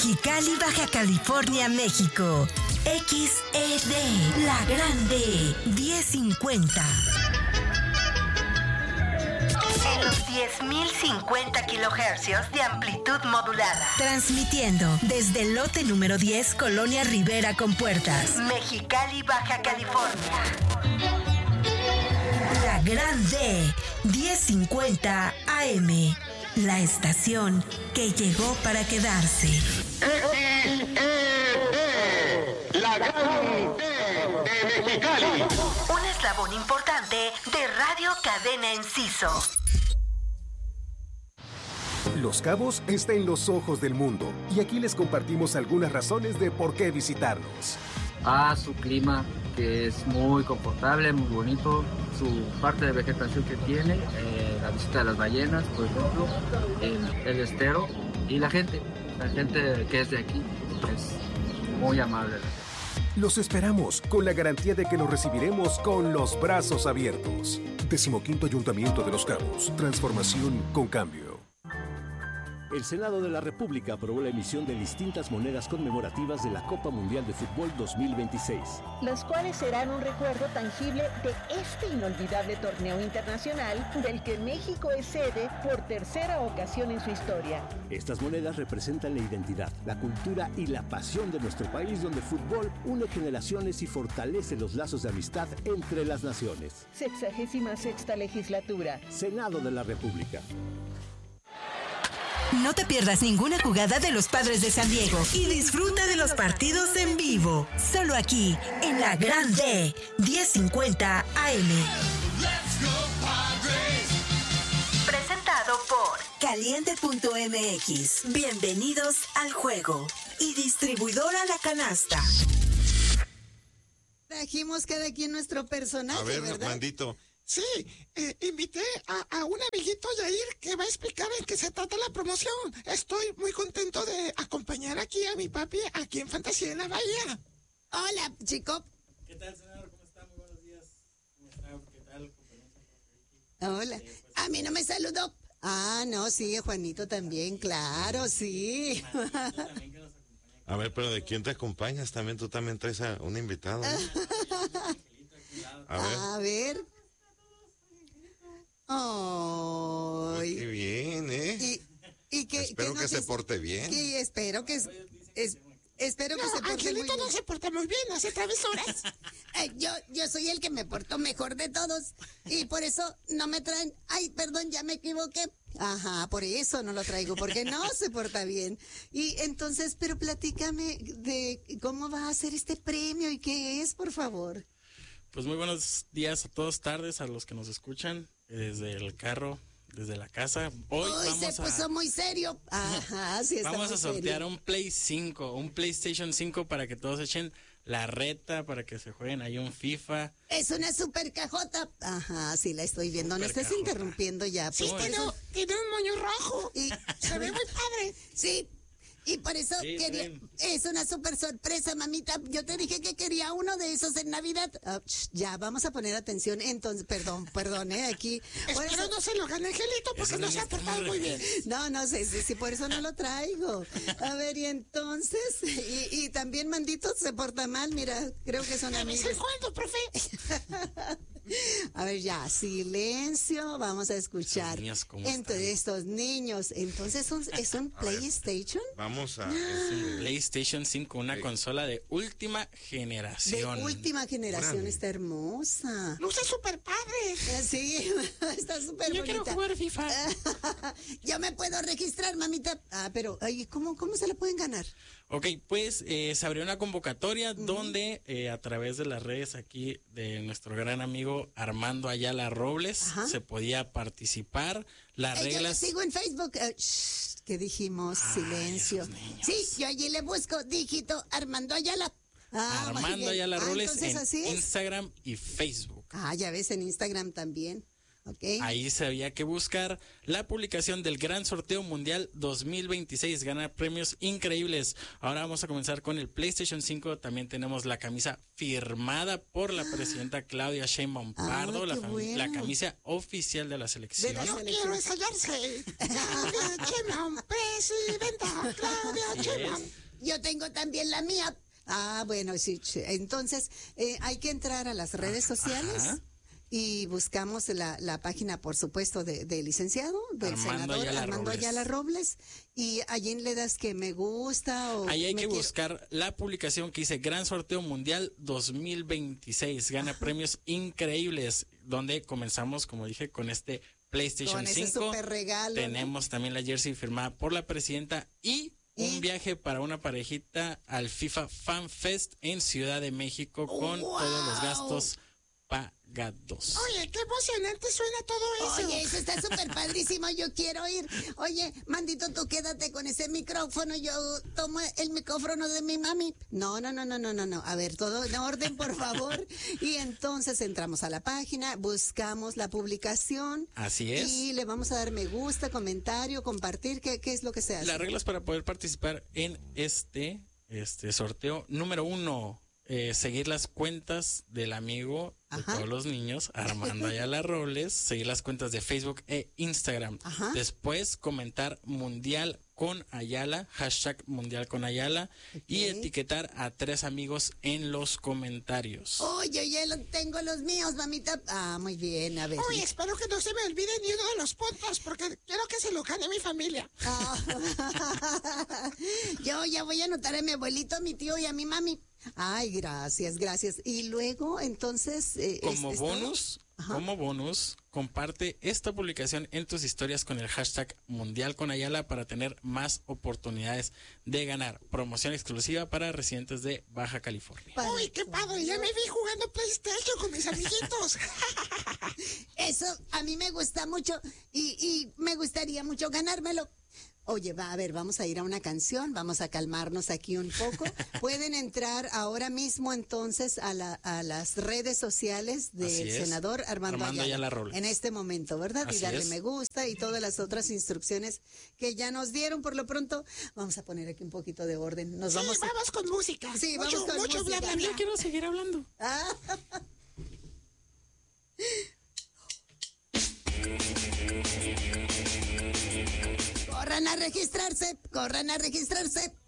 Mexicali, Baja California, México. XED, La Grande, 1050. En los 10.050 kilohercios de amplitud modulada. Transmitiendo desde el lote número 10, Colonia Rivera con Puertas. Mexicali, Baja California. La Grande, 1050 AM. La estación que llegó para quedarse. La Grande de Mexicali. Un eslabón importante de Radio Cadena Enciso. Los Cabos está en los ojos del mundo y aquí les compartimos algunas razones de por qué visitarnos. Su clima, que es muy confortable, muy bonito, su parte de vegetación que tiene, la visita de las ballenas, por ejemplo, el estero y la gente que es de aquí es muy amable. Los esperamos con la garantía de que los recibiremos con los brazos abiertos. 15º Ayuntamiento de Los Cabos. Transformación con cambio. El Senado de la República aprobó la emisión de distintas monedas conmemorativas de la Copa Mundial de Fútbol 2026. Las cuales serán un recuerdo tangible de este inolvidable torneo internacional del que México es sede por tercera ocasión en su historia. Estas monedas representan la identidad, la cultura y la pasión de nuestro país, donde el fútbol une generaciones y fortalece los lazos de amistad entre las naciones. 66ª legislatura. Senado de la República. No te pierdas ninguna jugada de los Padres de San Diego y disfruta de los partidos en vivo. Solo aquí, en La Grande, 1050 AM. Presentado por Caliente.mx. Bienvenidos al juego. Y distribuidora La Canasta. Trajimos cada quien nuestro personaje, a ver, ¿verdad? Mandito. Sí, invité a un amiguito, Yair, que va a explicar en qué se trata la promoción. Estoy muy contento de acompañar aquí a mi papi, aquí en Fantasía en la Bahía. Hola, chico. ¿Qué tal, senador? ¿Cómo está? Muy buenos días. ¿Cómo está? ¿Qué tal, compañero? Hola. A mí no me saludó. No, sí, Juanito también, claro, sí. A ver, pero ¿de quién te acompañas? También tú también traes a un invitado, ¿no? A ver. Oh, pues qué bien, ¿eh? Y que, espero que se porte bien. Sí, espero que espero que se porte Angelito muy bien. no se porta muy bien, hace travesuras. Yo soy el que me porto mejor de todos y por eso no me traen. Ay, perdón, ya me equivoqué. Ajá, por eso no lo traigo, porque no se porta bien. Y entonces, pero platícame de cómo va a ser este premio y qué es, por favor. Pues muy buenos días a todos, tardes, a los que nos escuchan desde el carro, desde la casa. Hoy se puso muy serio. Ajá, sí está. Vamos a sortear un PlayStation 5 para que todos echen la reta, para que se jueguen ahí un FIFA. Es una super cajota. Ajá, sí la estoy viendo. No estás interrumpiendo ya. Sí, tiene un moño rojo. Y se ve muy padre. Sí. Y por eso es una súper sorpresa, mamita. Yo te dije que quería uno de esos en Navidad. Ya, vamos a poner atención. Entonces, perdón, aquí. Espero no se lo gane Angelito porque no se ha portado muy bien. No sé, sí, por eso no lo traigo. A ver, y entonces, y también Mandito se porta mal, mira, creo que son amigos. ¿Es cuándo, profe? A ver, ya, silencio, vamos a escuchar. Entre estos niños, entonces es un PlayStation. Vamos a PlayStation 5, una consola de última generación. De última generación, está hermosa. Luce súper padre. Sí, está súper bonita. Yo quiero jugar FIFA. Yo me puedo registrar, mamita. Pero, ¿cómo se la pueden ganar? Ok, pues se abrió una convocatoria donde a través de las redes aquí de nuestro gran amigo Armando Ayala Robles se podía participar. Las reglas... Yo lo sigo en Facebook. ¿Qué dijimos? Silencio. Sí, yo allí le busco dígito Armando Ayala. Armando Ayala Robles en así es. Instagram y Facebook. Ya ves, en Instagram también. Okay. Ahí se había que buscar la publicación del Gran Sorteo Mundial 2026. Gana premios increíbles. Ahora vamos a comenzar con el PlayStation 5. También tenemos la camisa firmada por la presidenta Claudia Sheinbaum Pardo, la camisa oficial de la selección. Yo quiero ensayarse. Claudia Sheinbaum, presidenta Claudia Sheinbaum. Yo tengo también la mía. Bueno, sí. Entonces, hay que entrar a las redes sociales. Ajá. Y buscamos la página, por supuesto, del licenciado, del Armando senador Ayala Armando Robles. Ayala Robles. Y allí le das que me gusta o... Ahí hay que buscar la publicación que dice Gran Sorteo Mundial 2026. Gana premios increíbles, donde comenzamos, como dije, con este PlayStation 5. Ese super regalo. Tenemos también la jersey firmada por la presidenta y un viaje para una parejita al FIFA Fan Fest en Ciudad de México con todos los gastos pagados. Oye, qué emocionante suena todo eso. Oye, eso está súper padrísimo, yo quiero ir. Oye, Mandito, tú quédate con ese micrófono, yo tomo el micrófono de mi mami. No. A ver, todo en orden, por favor. Y entonces entramos a la página, buscamos la publicación. Así es. Y le vamos a dar me gusta, comentario, compartir, ¿qué es lo que se hace? Las reglas para poder participar en este sorteo. Número 1, seguir las cuentas del amigo de todos los niños, Armando Ayala Robles, seguir las cuentas de Facebook e Instagram. Después comentar Mundial con Ayala, hashtag Mundial con Ayala, y etiquetar a 3 amigos en los comentarios. Oye, ya tengo los míos, mamita. Muy bien, a ver. Oye, espero que no se me olvide ni uno de los puntos, porque quiero que se lo gane mi familia. Yo ya voy a anotar a mi abuelito, a mi tío y a mi mami. Ay, gracias. Y luego, entonces... Como bonus, comparte esta publicación en tus historias con el hashtag Mundial con Ayala para tener más oportunidades de ganar. Promoción exclusiva para residentes de Baja California. Uy, qué padre, ya me vi jugando PlayStation con mis amiguitos. Eso a mí me gusta mucho y me gustaría mucho ganármelo. Oye, vamos a ir a una canción, vamos a calmarnos aquí un poco. Pueden entrar ahora mismo entonces a las redes sociales del senador Armando Ayala Robles. En este momento, ¿verdad? Así y darle es. me gusta y todas las otras instrucciones que ya nos dieron por lo pronto. Vamos a poner aquí un poquito de orden. Vamos con música. Sí, vamos con mucho música. bla, bla, bla. Yo quiero seguir hablando. Corran a registrarse.